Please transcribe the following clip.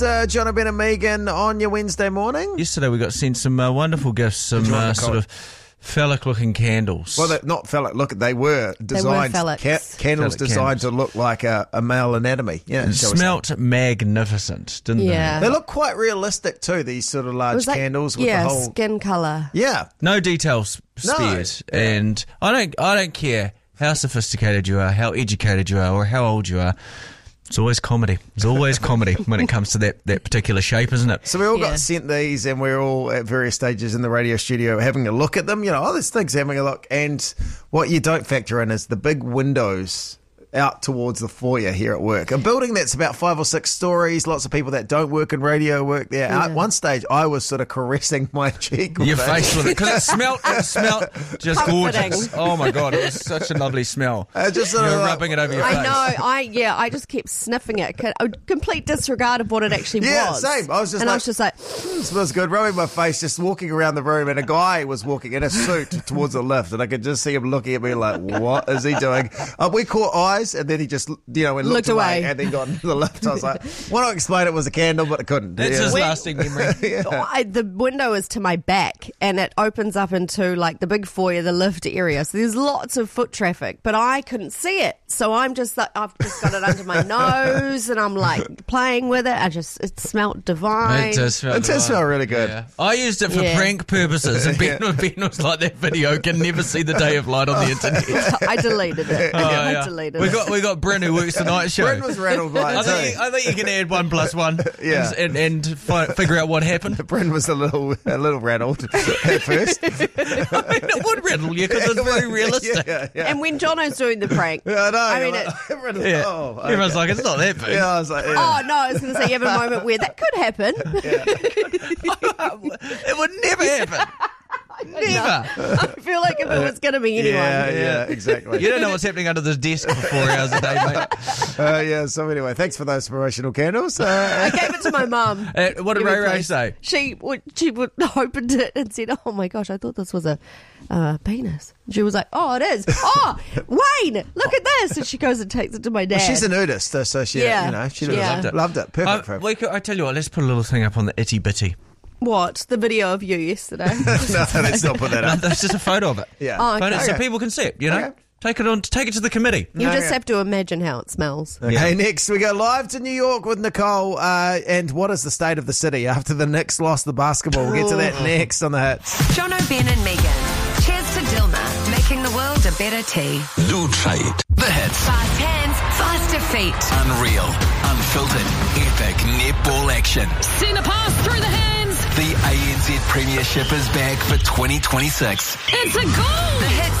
John, Ben and Megan on your Wednesday morning. Yesterday we got sent some wonderful gifts, some sort of phallic-looking candles. Well, they're not phallic. Look, they were designed. Candles Phallic designed candles. to look like a male anatomy. Yeah, It smelt magnificent, didn't Yeah. they look quite realistic too. These sort of It large was like, candles with the whole. skin colour. Yeah, they? No details spared. Yeah. And I don't care how sophisticated you are, how educated you are, or how old you are. It's always comedy. It's always comedy when it comes to that particular shape, isn't it? so we all Yeah. got sent these, and we're all at various stages in the radio studio having a look at them. You know, this thing's having a look, and what you don't factor in is the big windows out towards the foyer here at work. A building that's about 5 or 6 stories. Lots of people that don't work in radio work there. At one stage, I was sort of caressing my cheek. with Your it. face with it, because it smelt just Comforting. gorgeous. Oh my God, it was such a lovely smell. Just sort You're of like- rubbing it over your face. I know. I just kept sniffing it. A complete disregard of what it actually Yeah, was. same. I was just and I like- was just like, It smells good. Rubbing my face, just walking around the room, and a guy was walking in a suit towards the lift, and I could just see him looking at me like, "What is he doing?" We caught eyes, and then he just, went Looked looked away, away. and then got into the lift. I was like, "Why not explain it was a candle?" But I couldn't. That's Yeah. his lasting memory. the window is to my back and it opens up into like the big foyer, the lift area. So there's lots of foot traffic, but I couldn't see it. So I'm just like, I've just got it under my nose and I'm like playing with it. It smelt divine. It does smell It does smell really good. Yeah. I used it for Yeah. prank purposes, and Ben was like, that video can never see the day of light on the internet. I deleted it. Oh, yeah. I deleted we it. got Bryn who works the night show. Bryn was rattled by it too. I think you can add 1 + 1 Yeah. and figure out what happened. Bryn was a little rattled at first. I mean, it would rattle you because it's very realistic. Yeah. And when Jono's doing the prank, Yeah, I know. I mean, everyone's, Yeah. oh, okay. Everyone's like, it's not that big. Yeah, I was like, yeah. oh no, I was going to say you have a moment where that could happen. It would never happen. Never. I feel like if it was going to be anyone. Yeah, exactly. You don't know what's happening under this desk for 4 hours a day, mate. So anyway, thanks for those promotional candles. I gave it to my mum. What did Give me Ray Ray place. say? She opened it and said, "Oh my gosh, I thought this was a penis." She was like, "Oh, it is. Oh, Wayne, look at this!" And she goes and takes it to my dad. Well, she's a nudist, so she, Yeah. she Yeah. loved it. Perfect for her. I tell you what, let's put a little thing up on the itty bitty. What? The video of you yesterday? No, let's not put that No, up. that's just a photo of it. Yeah. Oh, Photo, okay. So people can see it, you know? Okay. Take it to the committee. You No, just yeah. have to imagine how it smells. Okay, next we go live to New York with Nicole. And what is the state of the city after the Knicks lost the basketball? We'll get to that next on the Hits. Jono, Ben and Megan. Cheers to Dilma, making the world a better tea. Lutrite. The Hits. Fast hands, faster feet. Unreal. Unfiltered. Epic netball action. Send a pass through the hands. The ANZ Premiership is back for 2026. It's a goal. The Hits